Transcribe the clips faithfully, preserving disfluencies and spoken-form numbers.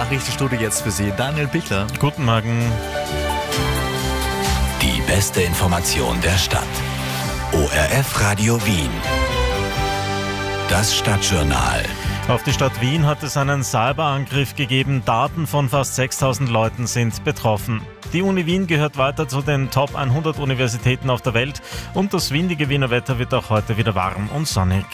Nachrichtenstudio jetzt für Sie, Daniel Bichler. Guten Morgen. Die beste Information der Stadt. O R F Radio Wien. Das Stadtjournal. Auf die Stadt Wien hat es einen Cyberangriff gegeben. Daten von fast sechstausend Leuten sind betroffen. Die Uni Wien gehört weiter zu den Top hundert Universitäten auf der Welt und das windige Wiener Wetter wird auch heute wieder warm und sonnig.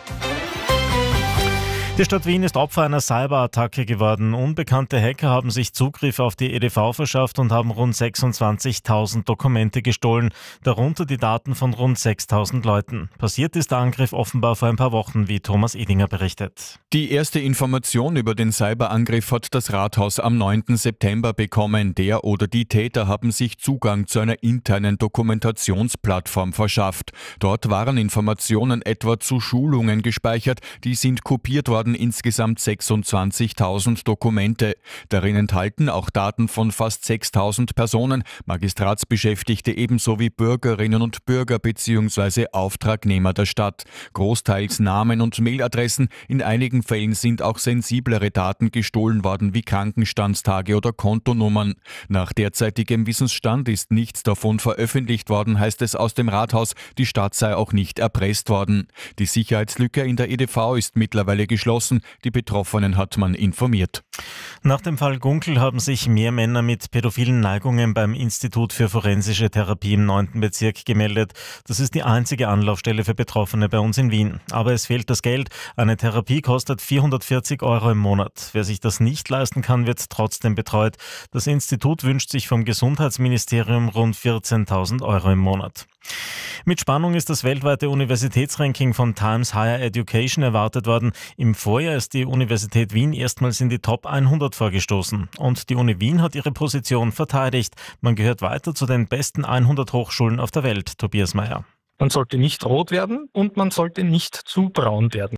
Die Stadt Wien ist Opfer einer Cyberattacke geworden. Unbekannte Hacker haben sich Zugriff auf die E D V verschafft und haben rund sechsundzwanzigtausend Dokumente gestohlen, darunter die Daten von rund sechstausend Leuten. Passiert ist der Angriff offenbar vor ein paar Wochen, wie Thomas Edinger berichtet. Die erste Information über den Cyberangriff hat das Rathaus am neunten September bekommen. Der oder die Täter haben sich Zugang zu einer internen Dokumentationsplattform verschafft. Dort waren Informationen etwa zu Schulungen gespeichert, die sind kopiert worden. Insgesamt sechsundzwanzigtausend Dokumente. Darin enthalten auch Daten von fast sechstausend Personen, Magistratsbeschäftigte ebenso wie Bürgerinnen und Bürger bzw. Auftragnehmer der Stadt. Großteils Namen und Mailadressen, in einigen Fällen sind auch sensiblere Daten gestohlen worden wie Krankenstandstage oder Kontonummern. Nach derzeitigem Wissensstand ist nichts davon veröffentlicht worden, heißt es aus dem Rathaus, die Stadt sei auch nicht erpresst worden. Die Sicherheitslücke in der E D V ist mittlerweile geschlossen. Die Betroffenen hat man informiert. Nach dem Fall Gunkel haben sich mehr Männer mit pädophilen Neigungen beim Institut für forensische Therapie im neunten Bezirk gemeldet. Das ist die einzige Anlaufstelle für Betroffene bei uns in Wien. Aber es fehlt das Geld. Eine Therapie kostet vierhundertvierzig Euro im Monat. Wer sich das nicht leisten kann, wird trotzdem betreut. Das Institut wünscht sich vom Gesundheitsministerium rund vierzehntausend Euro im Monat. Mit Spannung ist das weltweite Universitätsranking von Times Higher Education erwartet worden. Im Vorjahr ist die Universität Wien erstmals in die Top hundert vorgestoßen. Und die Uni Wien hat ihre Position verteidigt. Man gehört weiter zu den besten hundert Hochschulen auf der Welt. Tobias Meyer. Man sollte nicht rot werden und man sollte nicht zu braun werden.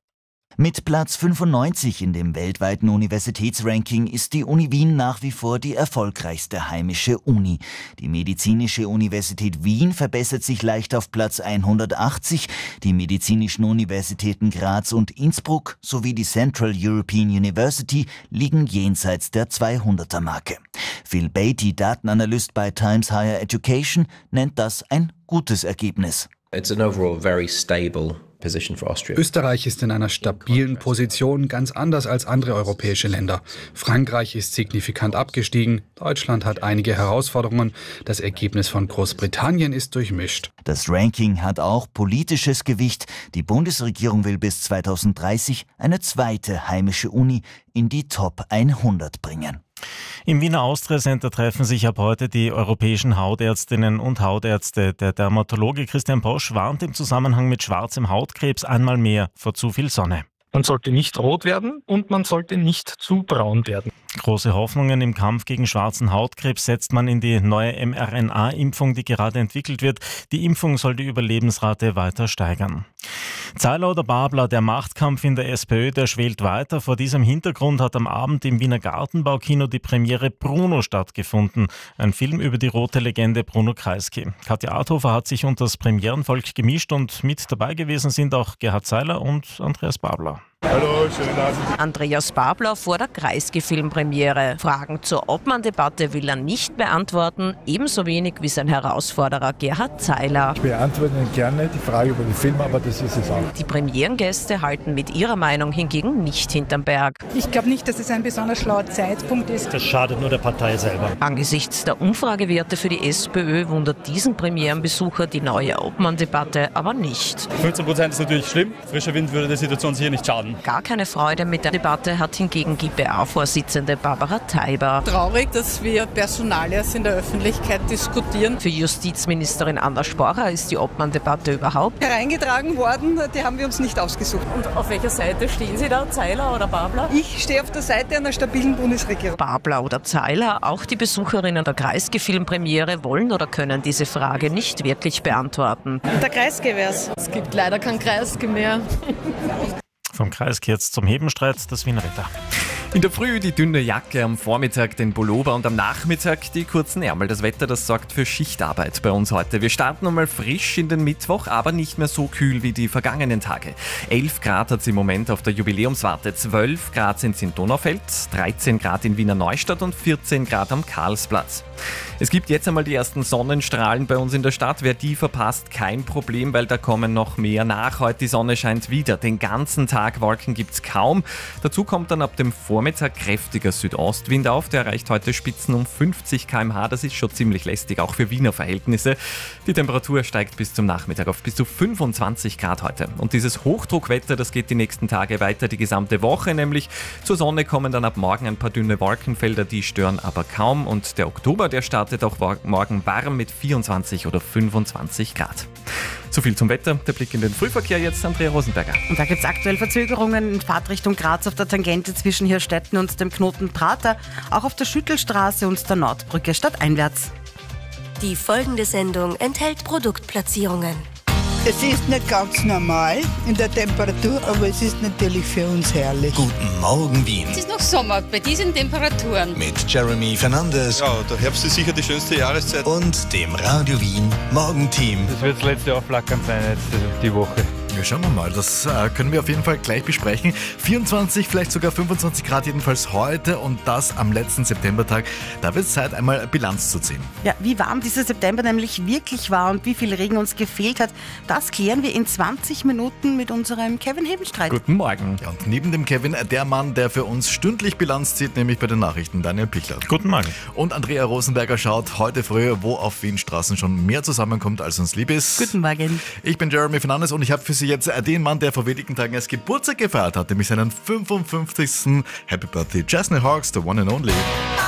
Mit Platz fünfundneunzig in dem weltweiten Universitätsranking ist die Uni Wien nach wie vor die erfolgreichste heimische Uni. Die Medizinische Universität Wien verbessert sich leicht auf Platz hundertachtzig. Die medizinischen Universitäten Graz und Innsbruck sowie die Central European University liegen jenseits der zweihunderter-Marke. Phil Beatty, Datenanalyst bei Times Higher Education, nennt das ein gutes Ergebnis. It's an overall very stable Österreich ist in einer stabilen Position, ganz anders als andere europäische Länder. Frankreich ist signifikant abgestiegen, Deutschland hat einige Herausforderungen, das Ergebnis von Großbritannien ist durchmischt. Das Ranking hat auch politisches Gewicht. Die Bundesregierung will bis zweitausenddreißig eine zweite heimische Uni in die Top hundert bringen. Im Wiener Austria Center treffen sich ab heute die europäischen Hautärztinnen und Hautärzte. Der Dermatologe Christian Posch warnt im Zusammenhang mit schwarzem Hautkrebs einmal mehr vor zu viel Sonne. Man sollte nicht rot werden und man sollte nicht zu braun werden. Große Hoffnungen im Kampf gegen schwarzen Hautkrebs setzt man in die neue mRNA-Impfung, die gerade entwickelt wird. Die Impfung soll die Überlebensrate weiter steigern. Zeiler oder Babler, der Machtkampf in der SPÖ, der schwelt weiter. Vor diesem Hintergrund hat am Abend im Wiener Gartenbaukino die Premiere Bruno stattgefunden. Ein Film über die rote Legende Bruno Kreisky. Katja Arthofer hat sich unter das Premierenvolk gemischt und mit dabei gewesen sind auch Gerhard Zeiler und Andreas Babler. Hallo, schönen Abend. Andreas Babler vor der Kreisky-Filmpremiere. Fragen zur Obmann-Debatte will er nicht beantworten, ebenso wenig wie sein Herausforderer Gerhard Zeiler. Ich beantworte Ihnen gerne die Frage über den Film, aber das ist es auch. Die Premierengäste halten mit ihrer Meinung hingegen nicht hinterm Berg. Ich glaube nicht, dass es ein besonders schlauer Zeitpunkt ist. Das schadet nur der Partei selber. Angesichts der Umfragewerte für die SPÖ wundert diesen Premierenbesucher die neue Obmann-Debatte aber nicht. fünfzehn Prozent ist natürlich schlimm. Frischer Wind würde der Situation sicher nicht schaden. Gar keine Freude mit der Debatte hat hingegen G B A-Vorsitzende Barbara Teiber. Traurig, dass wir Personalias in der Öffentlichkeit diskutieren. Für Justizministerin Anna Sporrer ist die Obmann-Debatte überhaupt hereingetragen worden. Die haben wir uns nicht ausgesucht. Und auf welcher Seite stehen Sie da, Zeiler oder Babler? Ich stehe auf der Seite einer stabilen Bundesregierung. Babler oder Zeiler, auch die Besucherinnen der Kreisky-Filmpremiere wollen oder können diese Frage nicht wirklich beantworten. Der Kreisky wär's. Es gibt leider keinen Kreisky mehr. Vom Kreisky jetzt zum Hebenstreit, das Wiener Wetter. In der Früh die dünne Jacke, am Vormittag den Pullover und am Nachmittag die kurzen Ärmel. Das Wetter, das sorgt für Schichtarbeit bei uns heute. Wir starten einmal frisch in den Mittwoch, aber nicht mehr so kühl wie die vergangenen Tage. elf Grad hat es im Moment auf der Jubiläumswarte, zwölf Grad sind es in Donaufeld, dreizehn Grad in Wiener Neustadt und vierzehn Grad am Karlsplatz. Es gibt jetzt einmal die ersten Sonnenstrahlen bei uns in der Stadt. Wer die verpasst, kein Problem, weil da kommen noch mehr nach. Heute die Sonne scheint wieder. Den ganzen Tag Wolken gibt es kaum. Dazu kommt dann ab dem Vormittag kräftiger Südostwind auf. Der erreicht heute Spitzen um fünfzig Kilometer pro Stunde. Das ist schon ziemlich lästig, auch für Wiener Verhältnisse. Die Temperatur steigt bis zum Nachmittag auf bis zu fünfundzwanzig Grad heute. Und dieses Hochdruckwetter, das geht die nächsten Tage weiter, die gesamte Woche nämlich. Zur Sonne kommen dann ab morgen ein paar dünne Wolkenfelder, die stören aber kaum. Und der Oktober, der startet auch morgen warm mit vierundzwanzig oder fünfundzwanzig Grad. So viel zum Wetter. Der Blick in den Frühverkehr jetzt, Andrea Rosenberger. Und da gibt es aktuell Verzögerungen in Fahrtrichtung Graz auf der Tangente zwischen Hirstetten und dem Knoten Prater, auch auf der Schüttelstraße und der Nordbrücke stadteinwärts. Die folgende Sendung enthält Produktplatzierungen. Es ist nicht ganz normal in der Temperatur, aber es ist natürlich für uns herrlich. Guten Morgen, Wien. Es ist noch Sommer bei diesen Temperaturen. Mit Jeremy Fernandes. Ja, der Herbst ist sicher die schönste Jahreszeit. Und dem Radio Wien Morgenteam. Das wird das letzte Aufflackern sein jetzt die Woche. Ja, schauen wir mal, das äh, können wir auf jeden Fall gleich besprechen. vierundzwanzig, vielleicht sogar fünfundzwanzig Grad jedenfalls heute und das am letzten Septembertag. Da wird es Zeit, einmal Bilanz zu ziehen. Ja, wie warm dieser September nämlich wirklich war und wie viel Regen uns gefehlt hat, das klären wir in zwanzig Minuten mit unserem Kevin Hebenstreit. Guten Morgen. Ja, und neben dem Kevin, der Mann, der für uns stündlich Bilanz zieht, nämlich bei den Nachrichten, Daniel Pichler. Guten Morgen. Und Andrea Rosenberger schaut heute früh, wo auf Wien Straßen schon mehr zusammenkommt, als uns lieb ist. Guten Morgen. Ich bin Jeremy Fernandes und ich habe für Sie jetzt den Mann, der vor wenigen Tagen erst Geburtstag gefeiert hat, nämlich seinen fünfundfünfzigsten Happy Birthday, Chesney Hawkes, the one and only.